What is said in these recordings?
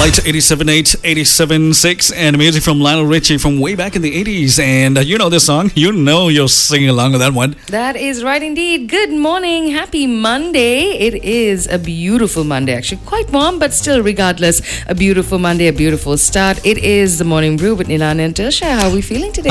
Light 87.8, 87.6, and music from Lionel Richie from way back in the 80s. And you know this song. You know you're singing along with that one. That is right indeed. Good morning. Happy Monday. It is a beautiful Monday. Actually, quite warm, but still, regardless, a beautiful Monday, a beautiful start. It is the Morning Brew with Nilan and Dilsha. How are we feeling today?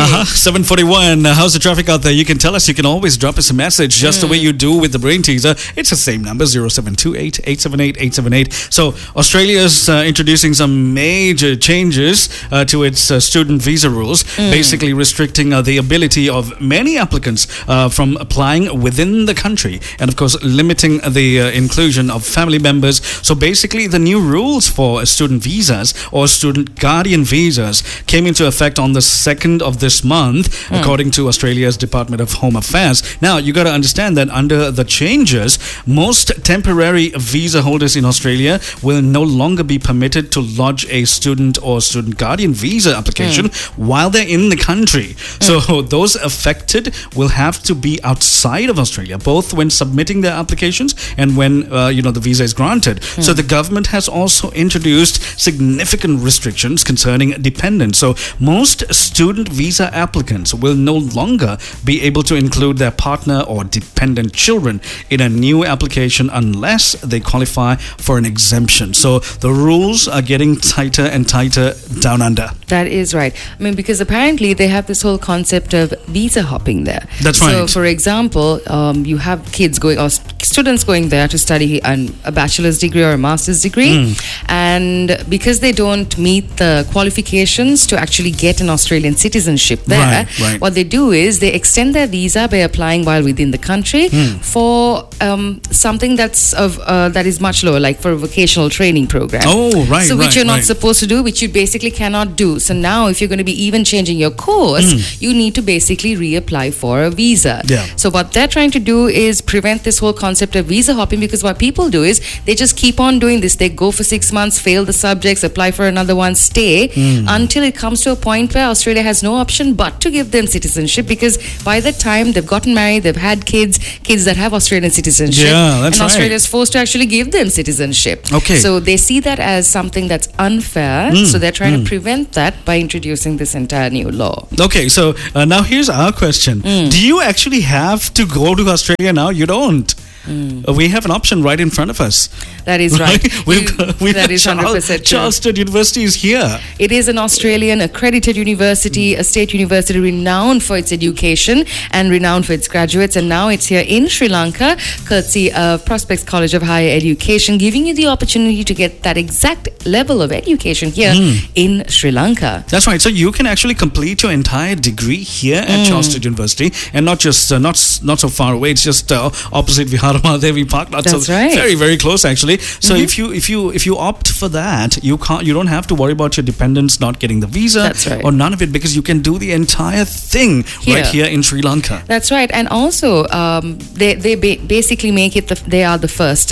7:41. How's the traffic out there? You can tell us. You can always drop us a message just the way you do with the brain teaser. It's the same number, 0728 878 878. So, Australia's introducing some major changes to its student visa rules, basically restricting the ability of many applicants from applying within the country, and of course limiting the inclusion of family members. So basically the new rules for student visas or student guardian visas came into effect on the 2nd of this month, according to Australia's Department of Home Affairs. Now you got to understand that under the changes, most temporary visa holders in Australia will no longer be permitted to lodge a student or student guardian visa application while they're in the country. So those affected will have to be outside of Australia, both when submitting their applications and when the visa is granted. So the government has also introduced significant restrictions concerning dependents. So most student visa applicants will no longer be able to include their partner or dependent children in a new application unless they qualify for an exemption. So the rules are getting tighter and tighter down under. That is right. I mean, because apparently they have this whole concept of visa hopping there. That's right. So, for example, you have kids going or students going there to study a bachelor's degree or a master's degree, and because they don't meet the qualifications to actually get an Australian citizenship there, what they do is they extend their visa by applying while within the country for something that is much lower, like for a vocational training program. Oh, right. So which you're not supposed to do, which you basically cannot do. So now if you're going to be even changing your course, you need to basically reapply for a visa. Yeah. So what they're trying to do is prevent this whole concept of visa hopping, because what people do is they just keep on doing this. They go for 6 months, fail the subjects, apply for another one, stay until it comes to a point where Australia has no option but to give them citizenship, because by the time they've gotten married, they've had kids that have Australian citizenship, and Australia is forced to actually give them citizenship. Okay. So they see that as something that's unfair, so they're trying to prevent that by introducing this entire new law. Okay, so now here's our question. Do you actually have to go to Australia now? You don't. We have an option right in front of us. That is right. That is 100% true. Charles Sturt University is here. It is an Australian accredited university, a state university renowned for its education and renowned for its graduates. And now it's here in Sri Lanka, courtesy of Prospects College of Higher Education, giving you the opportunity to get that exact level of education here in Sri Lanka. That's right. So you can actually complete your entire degree here at Charles Sturt University, and not just not so far away. It's just opposite Viharama Devi Park. That's right. Very, very close actually. So if you opt for that, you don't have to worry about your dependents not getting the visa or none of it, because you can do the entire thing right here in Sri Lanka. That's right. And also they basically make it they are the first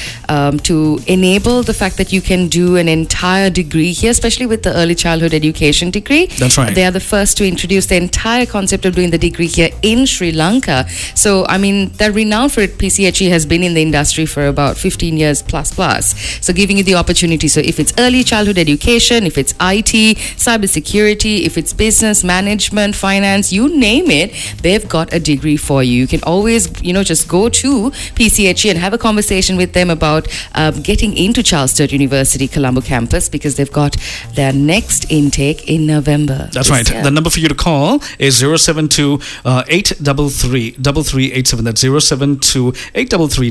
to enable the fact that you can do an entire degree here, especially with the early childhood education degree. That's right. They are the first to introduce the entire concept of doing the degree here in Sri Lanka. So I mean, they're renowned for it. PCHE has been in the industry for about 15 years plus. So giving you the opportunity. So if it's early childhood education, if it's IT, cybersecurity, if it's business, management, finance, you name it, they've got a degree for you. You can always, just go to PCHE and have a conversation with them about getting into Charles Sturt University Colombo campus, because they've got their next intake in November. That's right. The number for you to call is 072 833 3387. That's 072 833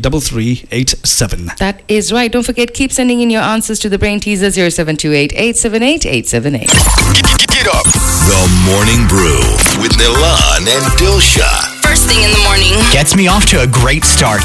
3387. That is right. Don't forget, keep sending in your answers to the brain teaser 0728 878 878. Get up. The Morning Brew with Nilan and Dilsha. First thing in the morning. Gets me off to a great start.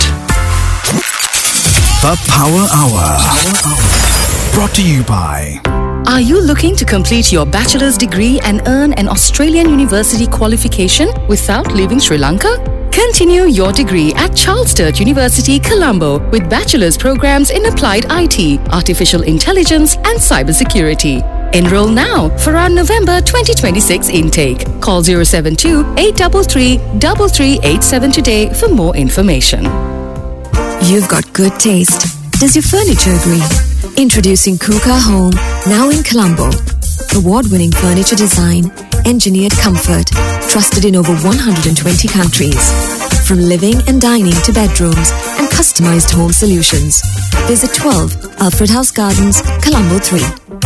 The Power Hour. Brought to you by... Are you looking to complete your bachelor's degree and earn an Australian university qualification without leaving Sri Lanka? Continue your degree at Charles Sturt University, Colombo, with bachelor's programs in applied IT, artificial intelligence, and cybersecurity. Enroll now for our November 2026 intake. Call 072 833 3387 today for more information. You've got good taste. Does your furniture agree? Introducing Kuka Home, now in Colombo. Award-winning furniture design, engineered comfort, trusted in over 120 countries. From living and dining to bedrooms and customized home solutions. Visit 12 Alfred House Gardens, Colombo 3.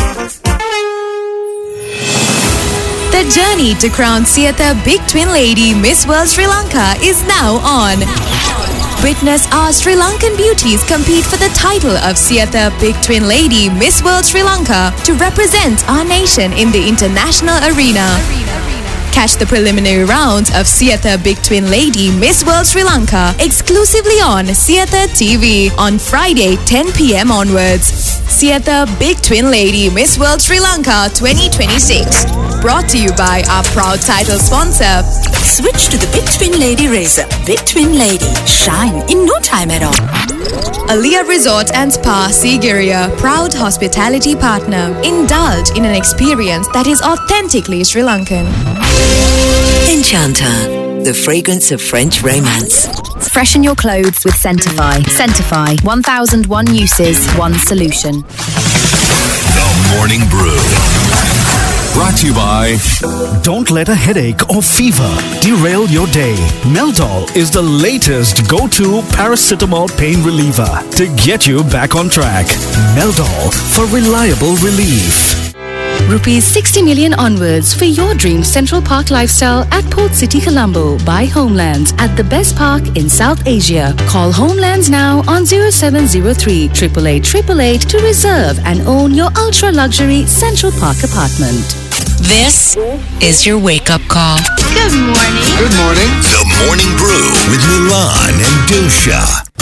The journey to crown Sietha Big Twin Lady Miss World Sri Lanka is now on. Witness our Sri Lankan beauties compete for the title of Sietha Big Twin Lady Miss World Sri Lanka to represent our nation in the international arena. Catch the preliminary rounds of Sietha Big Twin Lady Miss World Sri Lanka exclusively on Sietha TV on Friday 10 p.m. onwards. Sietha Big Twin Lady Miss World Sri Lanka 2026. Brought to you by our proud title sponsor. Switch to the Big Twin Lady razor. Big Twin Lady. Shine in no time at all. Alia Resort and Spa Sigiriya, proud hospitality partner. Indulge in an experience that is authentically Sri Lankan. Enchanter, the fragrance of French romance. Freshen your clothes with Scentify. Scentify, 1001 uses, one solution. The Morning Brew. Brought to you by... Don't let a headache or fever derail your day. Meldol is the latest go-to paracetamol pain reliever to get you back on track. Meldol for reliable relief. Rupees 60 million onwards for your dream Central Park lifestyle at Port City, Colombo by Homelands at the best park in South Asia. Call Homelands now on 0703 888 to reserve and own your ultra luxury Central Park apartment. This is your wake-up call. Good morning. Good morning. The Morning Brew with Milan and Dusha.